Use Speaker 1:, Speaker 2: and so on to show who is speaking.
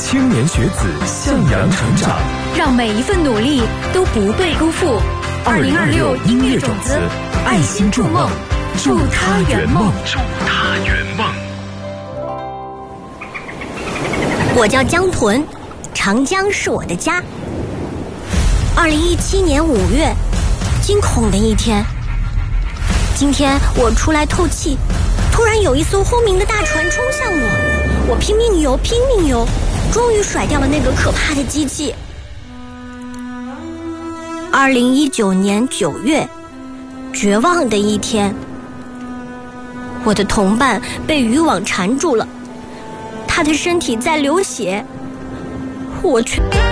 Speaker 1: 青年学子向阳成长，
Speaker 2: 让每一份努力都不被辜负。2026音乐种子，爱心筑梦，祝他圆梦，
Speaker 1: 祝他圆梦。
Speaker 3: 我叫江豚，长江是我的家。2017年5月，惊恐的一天。今天我出来透气，突然有一艘轰鸣的大船冲向我，我拼命游，终于甩掉了那个可怕的机器。2019年9月，绝望的一天。我的同伴被渔网缠住了，他的身体在流血，我却